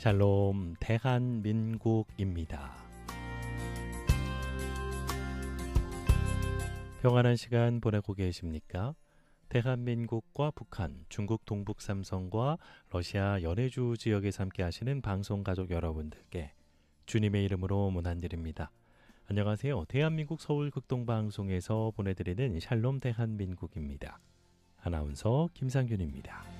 샬롬 대한민국입니다. 평안한 시간 보내고 계십니까? 대한민국과 북한, 중국 동북 삼성과 러시아 연해주 지역에서 함께 하시는 방송 가족 여러분들께 주님의 이름으로 문안드립니다. 안녕하세요. 대한민국 서울 극동방송에서 보내드리는 샬롬 대한민국입니다. 아나운서 김상균입니다.